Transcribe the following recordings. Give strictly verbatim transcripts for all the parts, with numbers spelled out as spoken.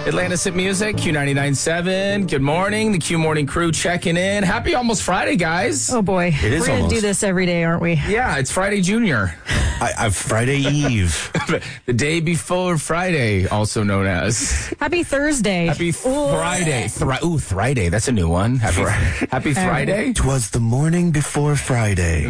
Atlantis Hit Music, Q ninety-nine point seven. Good morning. The Q Morning crew checking in. Happy almost Friday, guys. Oh, boy. It is We're going to almost. do this every day, aren't we? Yeah, it's Friday Junior. I, I, Friday Eve. The day before Friday, also known as. Happy Thursday. Happy Friday. Thri- Ooh, Friday. That's a new one. Happy, happy Friday. Twas the morning before Friday.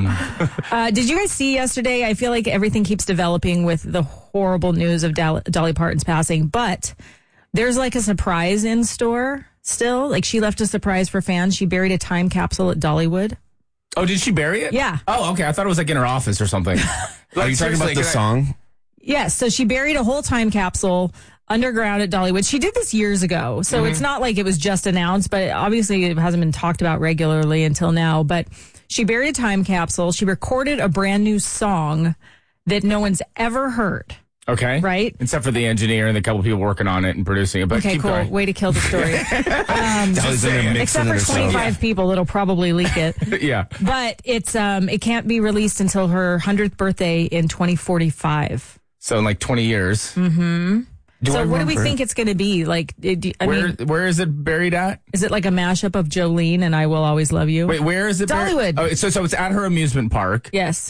Uh, did you guys see yesterday? I feel like everything keeps developing with the horrible news of Dal- Dolly Parton's passing, but there's like a surprise in store still. Like she left a surprise for fans. She buried a time capsule at Dollywood. Oh, did she bury it? Yeah. Oh, okay. I thought it was like in her office or something. Are you talking about the song? Yes. So she buried a whole time capsule underground at Dollywood. She did this years ago. So Mm-hmm. it's not like it was just announced, but obviously it hasn't been talked about regularly until now. But she buried a time capsule. She recorded a brand new song that no one's ever heard. Okay. Right? Except for the engineer and the couple people working on it and producing it. But Okay, keep cool. going. Way to kill the story. um, Dolly's in there mixing except it for herself. twenty-five people that'll probably leak it. Yeah. But it's um it can't be released until her hundredth birthday in twenty forty-five. So in like twenty years. Mm-hmm. Do so I what do we remember? think it's going to be? Like, it, I Where mean, where is it buried at? is it like a mashup of Jolene and I Will Always Love You? Wait, where is it buried? Dollywood. Oh, so so it's at her amusement park. Yes.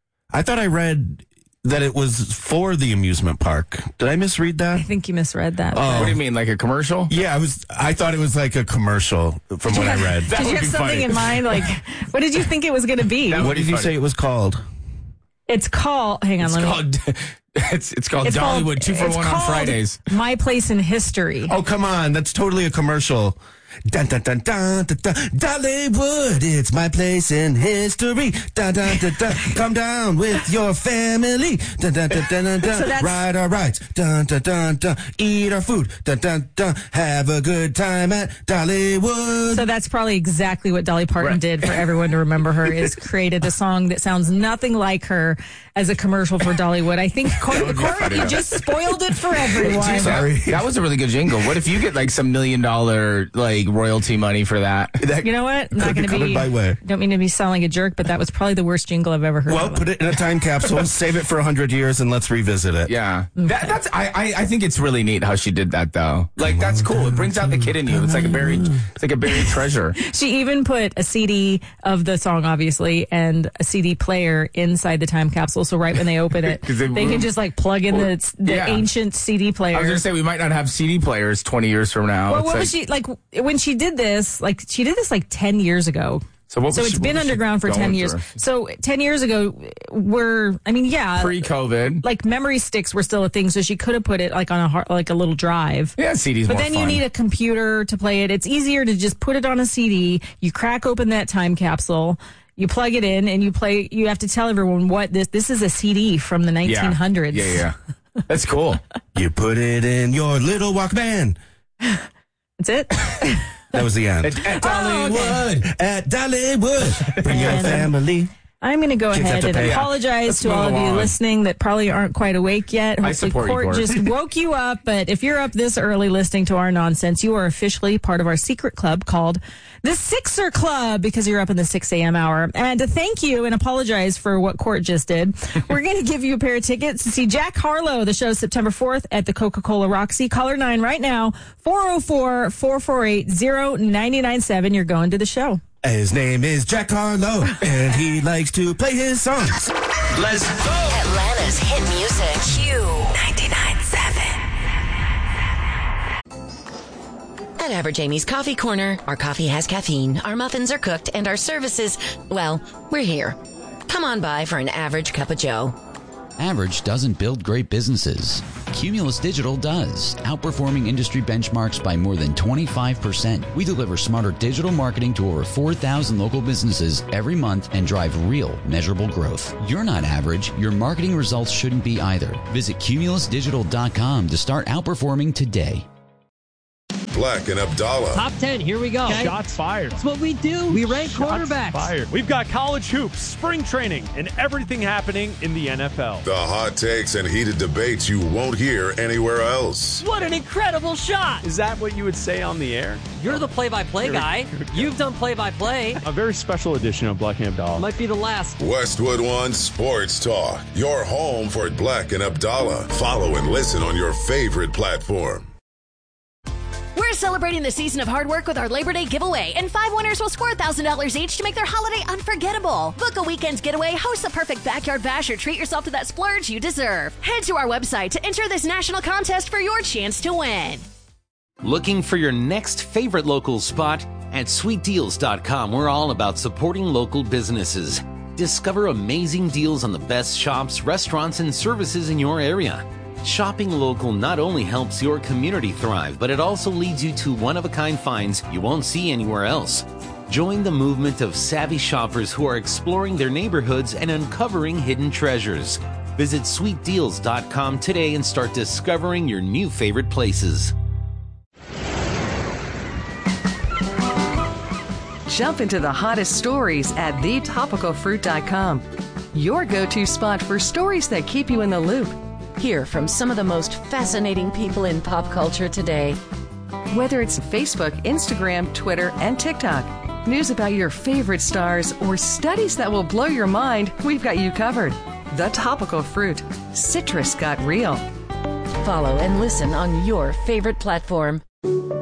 I thought I read that it was for the amusement park. Did I misread I that? think you misread that. Oh. What do you mean, like a commercial? Yeah, I was. I thought it was like a commercial from what I read. That Did you would have be something funny. in mind? Like, what did you think it was going to be? That would What be did you funny. say it was called? It's called, hang on, It's let me. called it's it's called It's Dollywood called- two for it's one on called Fridays. My Place in History. Oh, come on. That's totally a commercial. Dun, dun, dun, dun, dun, dun. Dollywood, it's my place in history. Dun, dun, dun, dun. Come down with your family. Dun, dun, dun, dun, dun, dun. So that's- Ride our rides. Dun, dun, dun, dun. Eat our food. Dun, dun, dun. Have a good time at Dollywood. So that's probably exactly what Dolly Parton Right. did for everyone to remember her, is created a song that sounds nothing like her as a commercial for Dollywood. I think, Court, would be Court, funny, you though. just spoiled it for everyone. That- Sorry. That, was a really good jingle. What if you get like some million dollar like royalty money for that? That You know what? I'm not could be going to covered be. by way. Don't mean to be sounding like a jerk, but that was probably the worst jingle I've ever heard. Well, of. put it in a time capsule, save it for a hundred years, and let's revisit it. Yeah, that, that's. I, I I think it's really neat how she did that though. Like that's cool. It brings out the kid in you. It's like a buried. It's like a buried treasure. She even put a C D of the song, obviously, and a C D player inside the time capsule. So right when they open it, 'Cause they, they- can just like plug in the, the Yeah. ancient C D player. I was gonna say we might not have C D players twenty years from now. Well, It's what like- was she like when she did this? Like she did this like ten years ago. So what? So was it's she- what been was she underground for ten going years. through? So ten years ago, we're I mean, yeah, Pre-COVID. like memory sticks were still a thing. So she could have put it like on a har- like a little drive. Yeah, C Ds. But more then fun. you need a computer to play it. It's easier to just put it on a C D. You crack open that time capsule. You plug it in and you play. You have to tell everyone what this. This is a C D from the yeah. nineteen hundreds. Yeah, yeah. That's cool. You put it in your little Walkman. That's it. That was the end. At, at Oh, okay. Dollywood. At Dollywood, bring your And- family. I'm going to go Kids have ahead to and pay. apologize Let's to all move of you on. listening that probably aren't quite awake yet. I Hopefully, support you, Court Court. just woke you up. But if you're up this early listening to our nonsense, you are officially part of our secret club called the Sixer Club because you're up in the six a.m. hour. And to thank you and apologize for what Court just did, we're going to give you a pair of tickets to see Jack Harlow, the show September fourth at the Coca-Cola Roxy. Caller nine right now, four oh four, four four eight, oh nine nine seven. You're going to the show. His name is Jack Harlow, and he likes to play his songs. Let's go! Atlanta's hit music. Q ninety-nine point seven. At Average Amy's Coffee Corner, our coffee has caffeine, our muffins are cooked, and our services, well, we're here. Come on by for an average cup of joe. Average doesn't build great businesses. Cumulus Digital does, outperforming industry benchmarks by more than twenty-five percent. We deliver smarter digital marketing to over four thousand local businesses every month and drive real, measurable growth. You're not average. Your marketing results shouldn't be either. Visit cumulus digital dot com to start outperforming today. Black and Abdallah. Top ten, here we go. Shots fired. That's what we do. We rank quarterbacks. Fired. We've got college hoops, spring training, and everything happening in the N F L. The hot takes and heated debates you won't hear anywhere else. What an incredible shot. Is that what you would say on the air? You're the play-by-play Here we- guy. here we go. You've done play-by-play. A very special edition of Black and Abdallah. Might be the last. Westwood One Sports Talk. Your home for Black and Abdallah. Follow and listen on your favorite platform. celebrating the season of hard work with our Labor Day giveaway, and five winners will score one thousand dollars each to make their holiday unforgettable. Book a weekend's getaway, host the perfect backyard bash, or treat yourself to that splurge you deserve. Head to our website to enter this national contest for your chance to win. Looking for your next favorite local spot? At sweet deals dot com, we're all about supporting local businesses. Discover amazing deals on the best shops, restaurants, and services in your area. Shopping local not only helps your community thrive, but it also leads you to one-of-a-kind finds you won't see anywhere else. Join the movement of savvy shoppers who are exploring their neighborhoods and uncovering hidden treasures. Visit sweet deals dot com today and start discovering your new favorite places. Jump into the hottest stories at the topical fruit dot com. Your go-to spot for stories that keep you in the loop. Hear from some of the most fascinating people in pop culture today. Whether it's Facebook, Instagram, Twitter, and TikTok, news about your favorite stars, or studies that will blow your mind, we've got you covered. The Topical Fruit. Citrus got real. Follow and listen on your favorite platform.